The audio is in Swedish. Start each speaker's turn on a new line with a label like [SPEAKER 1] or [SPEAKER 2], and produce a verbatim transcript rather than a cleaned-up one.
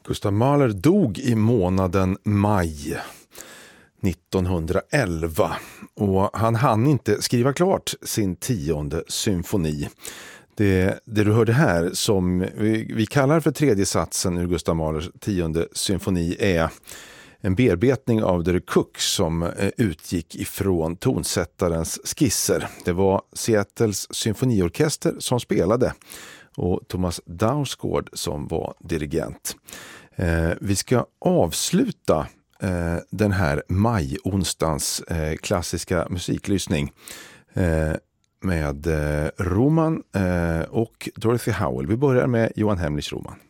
[SPEAKER 1] Gustav Mahler dog i månaden maj nittonhundraelva och han hann inte skriva klart sin tionde symfoni. Det, det du hörde här som vi, vi kallar för tredje satsen ur Gustav Mahlers tionde symfoni är en bearbetning av The Cook som eh, utgick ifrån tonsättarens skisser. Det var Seattles symfoniorkester som spelade och Thomas Dausgaard som var dirigent. Eh, vi ska avsluta eh, den här maj-onsdagens eh, klassiska musiklyssning eh, med eh, Roman eh, och Dorothy Howell. Vi börjar med Johan Hemlich Roman.